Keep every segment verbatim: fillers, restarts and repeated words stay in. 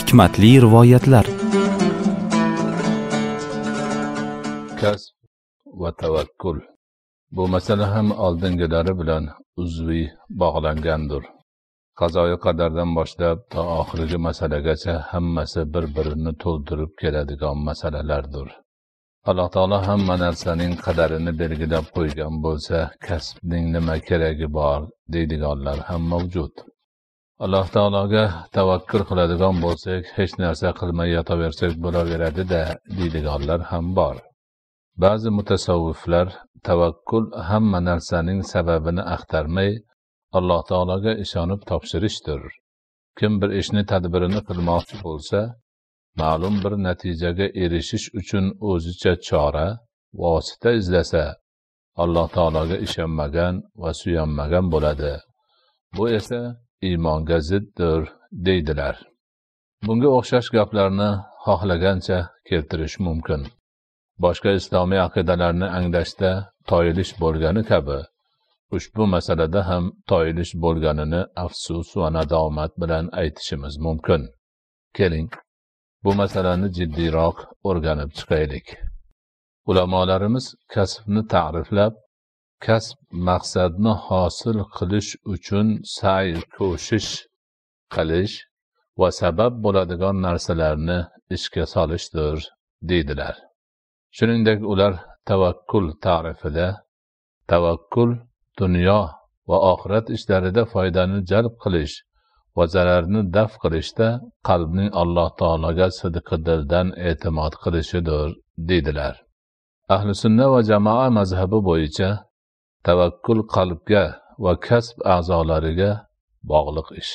hikmatli rivoyatlar. Kasb va tavakkul. Bu masala ham oldingilari bilan uzviy bog'langandir. Qazoyi qadardan boshlab to oxirgi masalagacha hammasi bir-birini to'ldirib keladigan masalalardir. Alloh taolo hamma narsaning qadarini belgilab qo'ygan bo'lsa, kasbning nima keragi bor deydiganlar ham mavjud. Alloh taologa tavakkul qiladigan bo'lsak, hech narsa qilmay yotaversak bo'laveradi-da deydiganlar ham bor. Ba'zi mutasavviflar tavakkul hamma narsaning sababini axtarmay Alloh taologa ishonib topshirishdir. Kim bir ishni tadbirini qilmoqchi bo'lsa, ma'lum bir natijaga erishish uchun o'zicha chora, vosita izlasa, Alloh taologa ishonmagan va suyanmagan bo'ladi. Bu esa iymonga ziddir deydilar. Bunga o'xshash gaplarni xohlagancha keltirish mumkin. Boshqa islomiy aqidalarni anglashda toyilish bo'lgani kabi, ushbu masalada ham toyilish bo'lganini afsus va nadomat bilan aytishimiz mumkin. Keling, bu masalani jiddiyroq o'rganib chiqaylik. Ulamolarimiz kasbni ta'riflab, kasb maqsadni hosil qilish uchun sa'y ko'shish qilish va sabab bo'ladigan narsalarni ishga solishdir deydilar. Shuningdek, ular tavakkul ta'rifida tavakkul dunyo va oxirat ishlarida foydani jalb qilish va zararni daf qilishda qalbning Alloh taologa sidqi dildan e'timod qilishidir deydilar. Ahli sunna va jamoa mazhabi bo'yicha tavakkul qalbga va kasb a'zolariga bog'liq ish.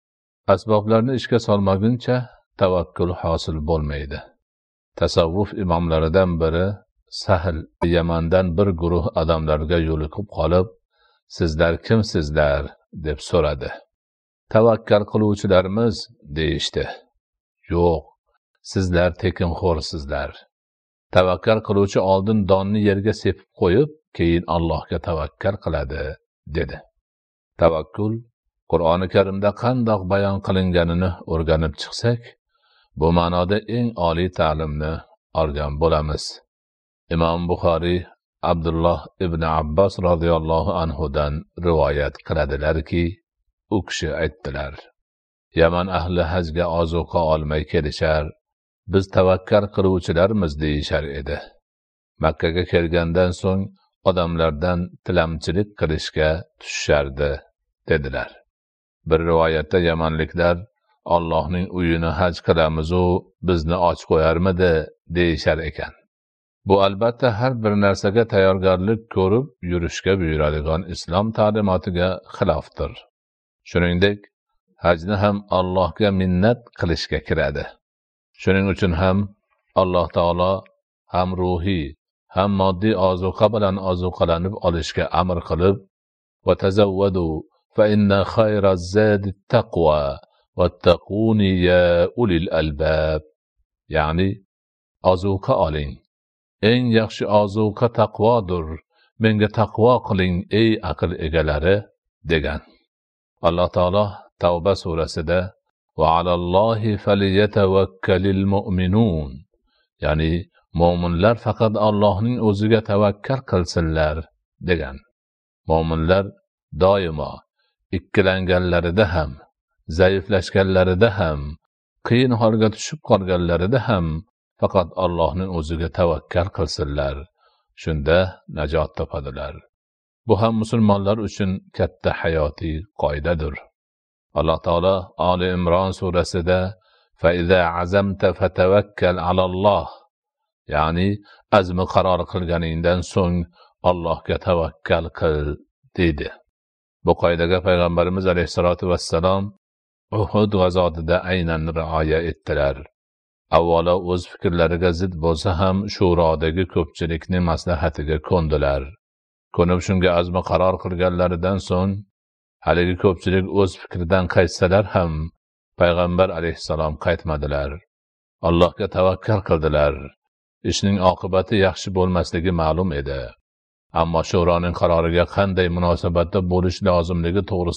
Asboblarni ishga solmaguncha tavakkul hosil bo'lmaydi. Tasavvuf imomlaridan biri Sahl Yamandan bir guruh odamlarga yo'liqib qolib, "Sizlar kimsizlar?" deb so'radi. "Tavakkal qiluvchilarimiz" deyishdi. "Yo'q, sizlar tekinxo'rsizlar. Tavakkal qiluvchi oldin donni yerga sepib qo'yib, keyin Allohga tavakkal qiladi" dedi. Tavakkul Qur'oni Karimda qandoq bayon qilinganini o'rganib chiqsak, bu ma'noda eng oliy ta'limni olgan bo'lamiz. Imom Buxoriy Abdulloh ibn Abbos radhiyallohu anhudan rivoyat qiladilarki, u kishi aytdilar: "Yaman ahli hajga ozuqa olmay kelishar, biz tavakkal qiluvchilarmiz deyishar edi. Makkaga kelgandan so'ng odamlardan tilamchilik qilishga tushishardi" dedilar. Bir rivoyatda yamanliklar Allohning uyini haj qilamiz-u, bizni och qo'yarmidi deyishar ekan. Bu albatta har bir narsaga tayyorgarlik ko'rib yurishga buyuradigan islom ta'limotiga xilofdir. Shuningdek, hajni ham Allohga minnat qilishga kiradi. Shuning uchun ham Alloh taolo ham ruhiy, ham moddiy ozuqa bilan ozuqalanib olishga amr qilib, "Va tazawwadu fa inna khayra zadi taqwa vattaquni ya ulil albab", ya'ni ozuqa oling. Eng yaxshi ozuqa taqvodir. Menga taqvo qiling ey aql egalari degan. Alloh taolo Tavba surasida "Va alallohi falyatawakkalul mu'minun", ya'ni mo'minlar faqat Allohning o'ziga tavakkal qilsinlar degan. Mo'minlar doimo ikkilanganlarida ham, zaiflashganlarida ham, qiyin holga tushib qolganlarida ham faqat Allohning o'ziga tavakkal qilsinlar. Shunda najot topadilar. Bu ham musulmonlar uchun katta hayotiy qoidadir. Alloh taolo Ali Imron surasida "Fa iza azamta fatavakkal alalloh", ya'ni azmi qaror qilganingdan so'ng Allohga tavakkal qil dedi. Bu qoidaga payg'ambarimiz alayhisolatu vassalom Uhud g'azotida aynan rioya etdilar. Avvalo o'z fikrlariga zid bo'lsa ham shurodagi ko'pchilikning maslahatiga ko'ndilar. Ko'nib shunga azmi qaror qilganlaridan so'ng haligi ko'pchilik o'z fikridan qaytsalar ham payg'ambar alayhissalom qaytmadilar. Allohga tavakkal qildilar. Ishning oqibati yaxshi bo'lmasligi ma'lum edi. Ammo shuroning qaroriga qanday munosabatda bo'lish lozimligi to'g'risida